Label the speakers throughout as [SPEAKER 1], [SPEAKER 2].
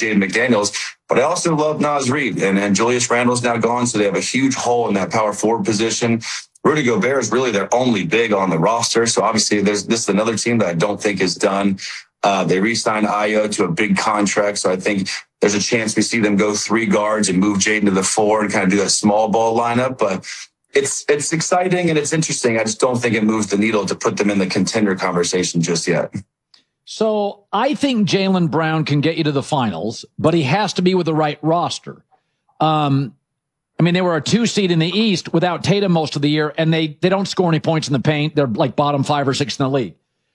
[SPEAKER 1] Jaden McDaniels, but I also love Naz Reid, and Julius Randle's now gone, so they have a huge hole in that power forward position. Rudy Gobert is really their only big on the roster, so obviously this is another team that I don't think is done. They re-signed Ayo to a big contract, so I think there's a chance we see them go 3 guards and move Jaden to the 4 and kind of do that small ball lineup, but it's exciting and it's interesting. I just don't think it moves the needle to put them in the contender conversation just yet.
[SPEAKER 2] So I think Jaylen Brown can get you to the finals, but he has to be with the right roster. They were a 2 seed in the East without Tatum most of the year, and they don't score any points in the paint. They're like bottom 5 or 6 in the league.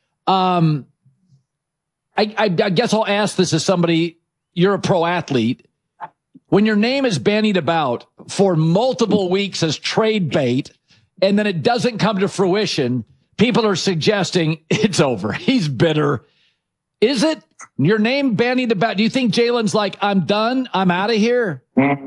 [SPEAKER 2] I guess I'll ask this as somebody, you're a pro athlete. When your name is bandied about for multiple weeks as trade bait, and then it doesn't come to fruition, people are suggesting it's over. He's bitter. Is it your name bandied about? Do you think Jaylen's like, I'm done, I'm out of here?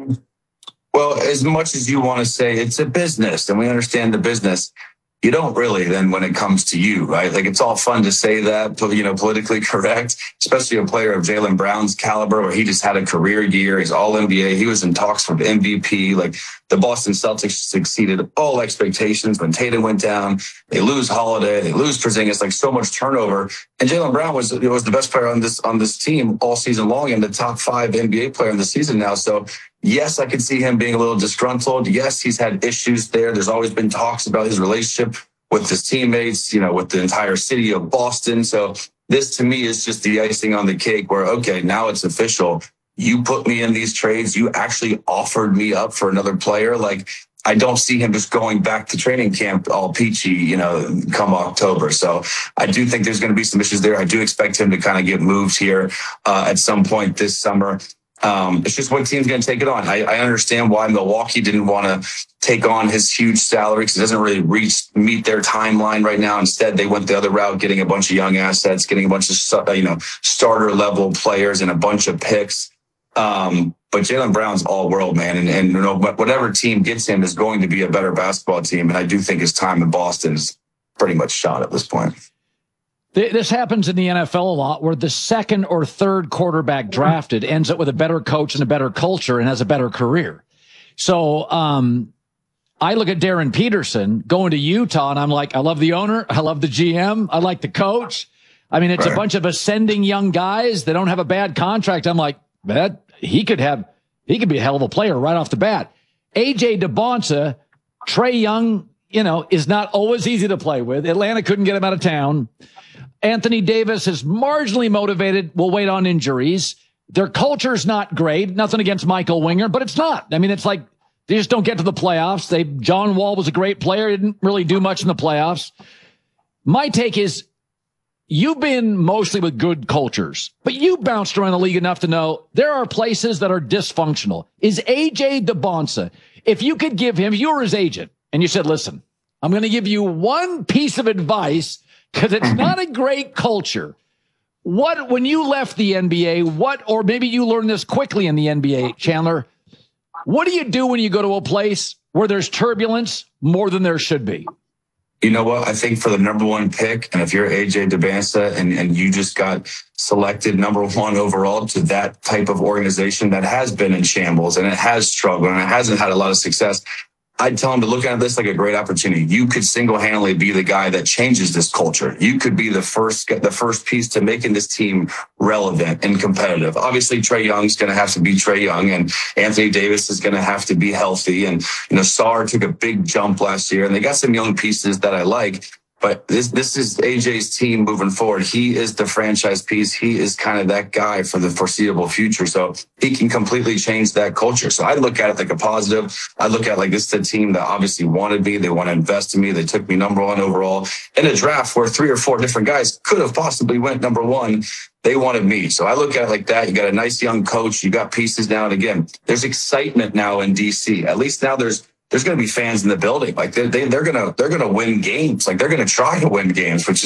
[SPEAKER 1] Well, as much as you want to say it's a business and we understand the business, you don't really then when it comes to you, right? Like it's all fun to say that, politically correct, especially a player of Jaylen Brown's caliber where he just had a career year. He's all NBA. He was in talks for the MVP. Like the Boston Celtics exceeded all expectations when Tatum went down. They lose Holiday, they lose Porzingis, like so much turnover. And Jaylen Brown was the best player on this team all season long and the top 5 NBA player in the season now. So yes, I could see him being a little disgruntled. Yes, he's had issues there. There's always been talks about his relationship with his teammates, with the entire city of Boston. So this to me is just the icing on the cake where, okay, now it's official. You put me in these trades. You actually offered me up for another player. Like I don't see him just going back to training camp all peachy, come October. So I do think there's going to be some issues there. I do expect him to kind of get moved here at some point this summer. It's just what team's going to take it on. I understand why Milwaukee didn't want to take on his huge salary because it doesn't really meet their timeline right now. Instead, they went the other route, getting a bunch of young assets, getting a bunch of starter level players and a bunch of picks. But Jaylen Brown's all world, man, and whatever team gets him is going to be a better basketball team. And I do think his time in Boston is pretty much shot at this point.
[SPEAKER 2] This happens in the NFL a lot where the second or third quarterback drafted ends up with a better coach and a better culture and has a better career. So I look at Darren Peterson going to Utah and I'm like, I love the owner. I love the GM. I like the coach. I mean, it's a bunch of ascending young guys. They don't have a bad contract. I'm like, he could be a hell of a player right off the bat. AJ DeBonsa, Trae Young, is not always easy to play with. Atlanta couldn't get him out of town. Anthony Davis is marginally motivated. We'll wait on injuries. Their culture's not great. Nothing against Michael Winger, but it's not. I mean, it's like they just don't get to the playoffs. John Wall was a great player. Didn't really do much in the playoffs. My take is you've been mostly with good cultures, but you bounced around the league enough to know there are places that are dysfunctional. Is AJ DeBonsa, if you could give him, if you were his agent and you said, listen, I'm going to give you one piece of advice because it's not a great culture. When you left the NBA, or maybe you learned this quickly in the NBA, Chandler, what do you do when you go to a place where there's turbulence more than there should be?
[SPEAKER 1] You know what? I think for the number 1 pick, and if you're AJ DeBonsa and you just got selected number 1 overall to that type of organization that has been in shambles and it has struggled and it hasn't had a lot of success, I'd tell him to look at this like a great opportunity. You could single-handedly be the guy that changes this culture. You could be the first piece to making this team relevant and competitive. Obviously, Trae Young's going to have to be Trae Young, and Anthony Davis is going to have to be healthy. And Sarr took a big jump last year, and they got some young pieces that I like. But this is AJ's team moving forward. He is the franchise piece. He is kind of that guy for the foreseeable future. So he can completely change that culture. So I look at it like a positive. I look at it like this is a team that obviously wanted me. They want to invest in me. They took me number 1 overall in a draft where 3 or 4 different guys could have possibly went number 1. They wanted me. So I look at it like that. You got a nice young coach. You got pieces now. And again, there's excitement now in DC. At least now there's going to be fans in the building. Like they're going to win games. Like they're going to try to win games, which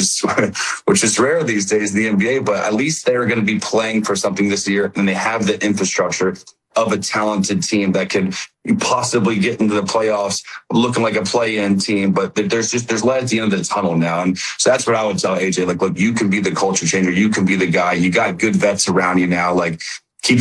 [SPEAKER 1] is rare these days in the NBA, but at least they're going to be playing for something this year. And they have the infrastructure of a talented team that could possibly get into the playoffs looking like a play-in team. But there's light at the end of the tunnel now. And so that's what I would tell AJ. Like, look, you can be the culture changer. You can be the guy. You got good vets around you now. Like,